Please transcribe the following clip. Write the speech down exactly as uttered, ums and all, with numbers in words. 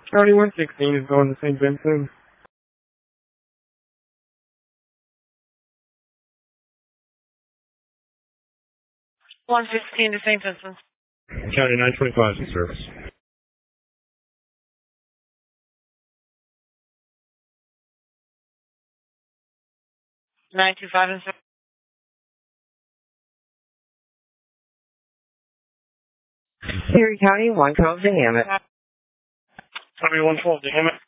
County one sixteen is going to Saint Vincent. one sixteen to Saint Vincent. County nine twenty-five is in service. nine two five in service. Perry County one twelve to Hammett. County one twelve to Hammett.